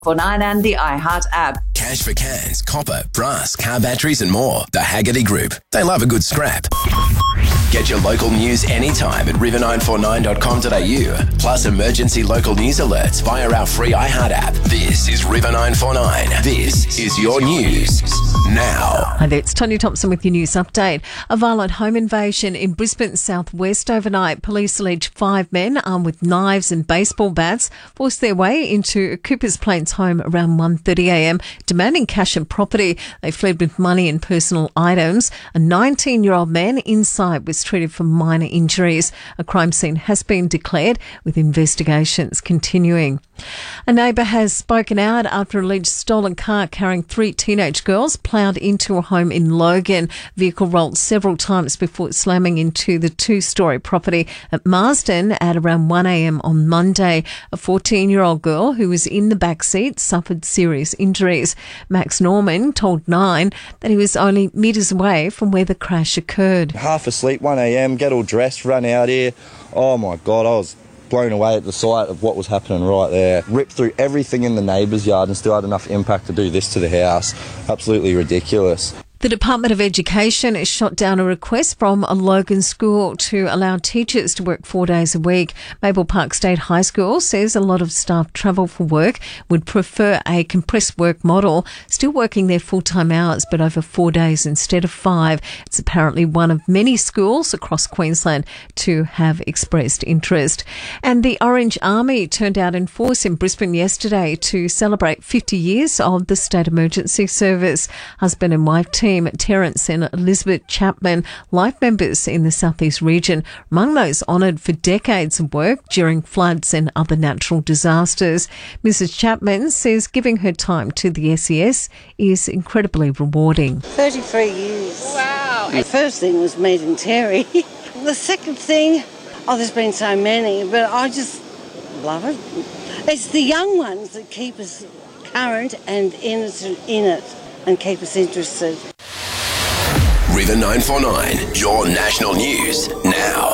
49 and the iHeart app. Cash for cans, copper, brass, car batteries and more. The Haggerty Group. They love a good scrap. Get your local news anytime at river949.com.au. Plus emergency local news alerts via our free iHeart app. This is River 949. This is your news now. Hi there, it's Tony Thompson with your news update. A violent home invasion in Brisbane southwest overnight. Police allege 5 men armed with knives and baseball bats forced their way into Coopers Plains home around 1:30am, demanding cash and property. They fled with money and personal items. A 19-year-old man inside was treated for minor injuries. A crime scene has been declared with investigations continuing. A neighbour has spoken out after an alleged stolen car carrying 3 teenage girls ploughed into a home in Logan. Vehicle rolled several times before slamming into the 2-storey property at Marsden at around 1am on Monday. A 14-year-old girl who was in the back seat suffered serious injuries. Max Norman told Nine that he was only metres away from where the crash occurred. Half asleep, 1am, get all dressed, run out here. Oh my God, I was blown away at the sight of what was happening right there. Ripped through everything in the neighbour's yard and still had enough impact to do this to the house. Absolutely ridiculous. The Department of Education has shot down a request from a Logan school to allow teachers to work 4 days a week. Maple Park State High School says a lot of staff travel for work, would prefer a compressed work model, still working their full-time hours but over 4 days instead of 5. It's apparently one of many schools across Queensland to have expressed interest. And the Orange Army turned out in force in Brisbane yesterday to celebrate 50 years of the State Emergency Service. Husband and wife team Terence and Elizabeth Chapman, life members in the southeast region, among those honoured for decades of work during floods and other natural disasters. Mrs. Chapman says giving her time to the SES is incredibly rewarding. 33 years. Wow. The first thing was meeting Terry. The second thing, there's been so many, but I just love it. It's the young ones that keep us current and innocent in it and keep us interested. River 949, your national news now.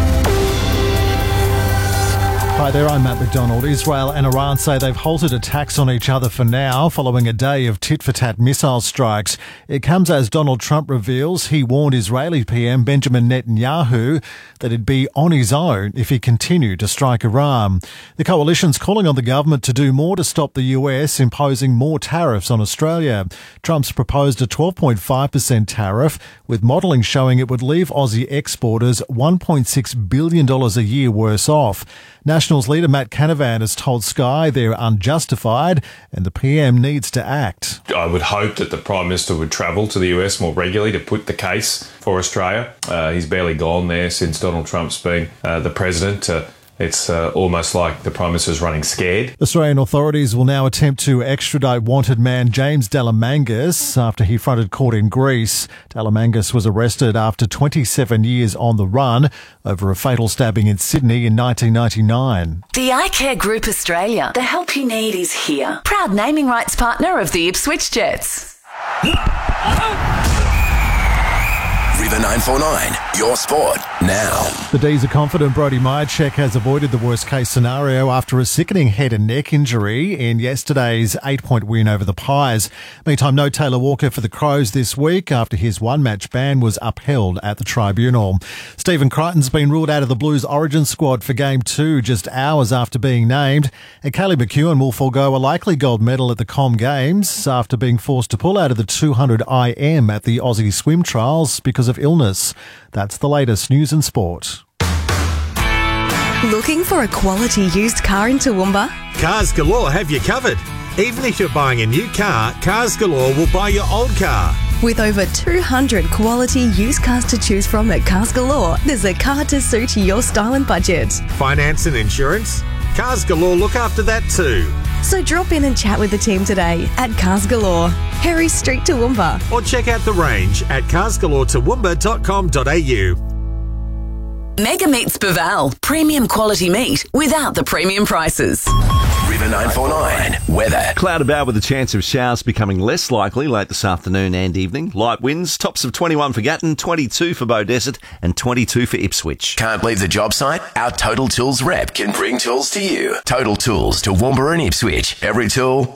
Hi there, I'm Matt McDonald. Israel and Iran say they've halted attacks on each other for now, following a day of tit-for-tat missile strikes. It comes as Donald Trump reveals he warned Israeli PM Benjamin Netanyahu that he'd be on his own if he continued to strike Iran. The coalition's calling on the government to do more to stop the US imposing more tariffs on Australia. Trump's proposed a 12.5% tariff, with modelling showing it would leave Aussie exporters $1.6 billion a year worse off. Nationals leader Matt Canavan has told Sky they're unjustified and the PM needs to act. I would hope that the Prime Minister would travel to the US more regularly to put the case for Australia. He's barely gone there since Donald Trump's been the president. It's almost like the Prime Minister's running scared. Australian authorities will now attempt to extradite wanted man James Delamangas after he fronted court in Greece. Delamangas was arrested after 27 years on the run over a fatal stabbing in Sydney in 1999. The iCare Group Australia. The help you need is here. Proud naming rights partner of the Ipswich Jets. River 949, your sport now. The D's are confident Brody Myercheck has avoided the worst-case scenario after a sickening head and neck injury in yesterday's 8-point win over the Pies. Meantime, no Taylor Walker for the Crows this week after his one-match ban was upheld at the tribunal. Stephen Crichton's been ruled out of the Blues Origin squad for Game 2 just hours after being named. And Kaylee McEwen will forego a likely gold medal at the Com Games after being forced to pull out of the 200 IM at the Aussie Swim Trials because of illness. That's the latest news and sport. Looking for a quality used car in Toowoomba? Cars Galore have you covered. Even if you're buying a new car, Cars Galore will buy your old car. With over 200 quality used cars to choose from at Cars Galore, there's a car to suit your style and budget. Finance and insurance? Cars Galore look after that too. So drop in and chat with the team today at Cars Galore, Harry Street, Toowoomba. Or check out the range at carsgaloretoowoomba.com.au. Mega Meats Baval. Premium quality meat without the premium prices. River 949 weather. Cloud about with a chance of showers becoming less likely late this afternoon and evening. Light winds, tops of 21 for Gatton, 22 for Beaudesert and 22 for Ipswich. Can't leave the job site? Our Total Tools rep can bring tools to you. Total Tools to Woomera and Ipswich. Every tool,